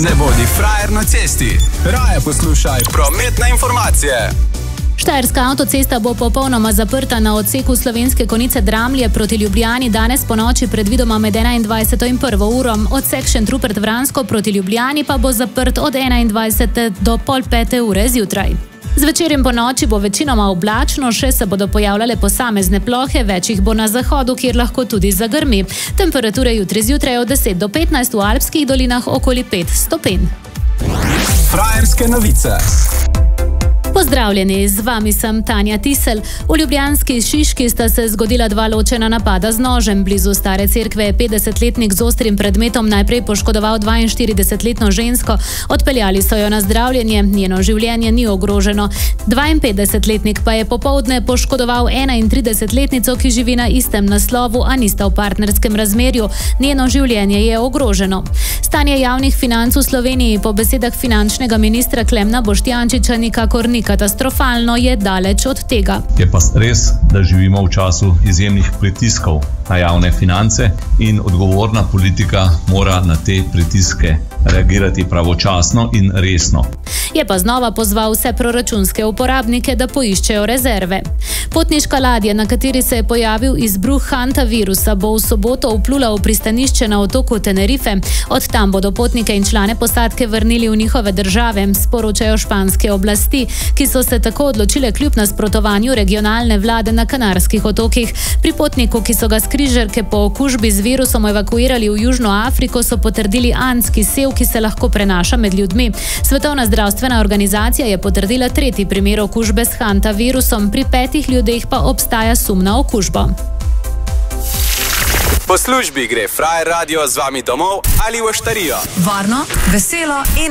Ne bodi frajer na cesti. Raje poslušaj prometne informacije. Štajerska avtocesta bo popolnoma zaprta na odseku Slovenske Konjice Dramlje proti Ljubljani danes ponoči predvidoma med 21. in 1. uro. Odsek Šentrupert-Vransko proti Ljubljani pa bo zaprt od 21. do pol 5. ure zjutraj. Zvečer in po noči bo večinoma oblačno, še se bodo pojavljale posamezne plohe, več jih bo na zahodu, kjer lahko tudi zagrmi. Temperature jutri zjutraj od 10 do 15, v alpskih dolinah okoli 5 stopinj. Frajerske novice. Pozdravljeni, z vami sem Tanja Tisel. V ljubljanski Šiški sta se zgodila dva ločena napada z nožem. Blizu Stare cerkve je 50-letnik z ostrim predmetom najprej poškodoval 42-letno žensko. Odpeljali so jo na zdravljenje, njeno življenje ni ogroženo. 52-letnik pa je popoldne poškodoval 31-letnico, ki živi na istem naslovu, a nista v partnerskem razmerju. Njeno življenje je ogroženo. Stanje javnih financ v Sloveniji po besedah finančnega ministra Klemna Boštjančiča nikakor ni katastrofalno, je daleč od tega. Je pa res, da živimo v času izjemnih pritiskov na javne finance in odgovorna politika mora na te pritiske reagirati pravočasno in resno. Je pa znova pozval vse proračunske uporabnike, da poiščejo rezerve. Potniška ladja, na kateri se je pojavil izbruh hantavirusa, bo v soboto vplula v pristanišče na otoku Tenerife. Od tam bodo potnike in člane posadke vrnili v njihove države, sporočajo španske oblasti, ki so se tako odločile kljub nasprotovanju regionalne vlade na Kanarskih otokih. Pri potniku, ki so ga s križarke po okužbi z virusom evakuirali v Južno Afriko, so potrdili andski sev, ki se lahko prenaša med ljudmi. Svetovna zdravstvena organizacija je potrdila 3. primer okužbe s hantavirusom, pri 5 ljudeh pa obstaja sum na okužbo. Po službi gre Frajer Radio z vami domov ali v oštarijo. Varno, veselo in